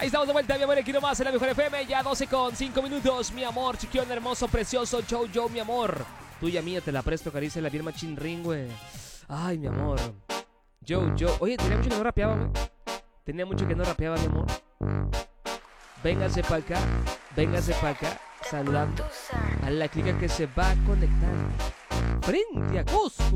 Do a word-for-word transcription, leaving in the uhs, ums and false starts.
Ahí estamos de vuelta, mi amor, aquí nomás en la mejor F M. Ya doce con cinco minutos, mi amor. Chiquión, hermoso, precioso. Joe, Joe, mi amor. Tuya mía, te la presto, caricia, la bien machín ring, güey. Ay, mi amor. Joe, Joe. Oye, tenía mucho que no rapeaba, güey. Tenía mucho que no rapeaba, mi amor. Véngase pa' acá, véngase pa' acá. Saludando a la clica que se va conectando frente a Cusco.